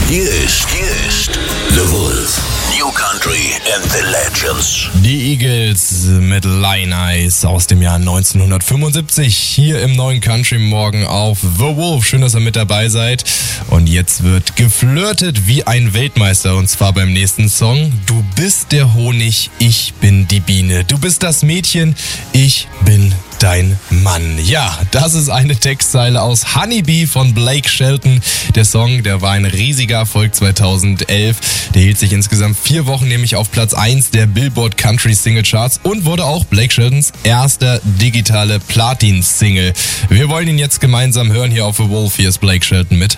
Hier ist The Wolf. New Country and the Legends. Die Eagles mit Lion Eyes aus dem Jahr 1975 hier im neuen Country Morgen auf The Wolf. Schön, dass ihr mit dabei seid. Und jetzt wird geflirtet wie ein Weltmeister, und zwar beim nächsten Song. Du bist der Honig, ich bin die Biene. Du bist das Mädchen, ich bin dein Mann. Ja, das ist eine Textzeile aus Honeybee von Blake Shelton. Der Song, der war ein riesiger Erfolg 2011. Der hielt sich insgesamt 4 Wochen nämlich auf Platz 1 der Billboard Country Single Charts und wurde auch Blake Sheltons erster digitale Platin-Single. Wir wollen ihn jetzt gemeinsam hören hier auf The Wolf. Hier ist Blake Shelton mit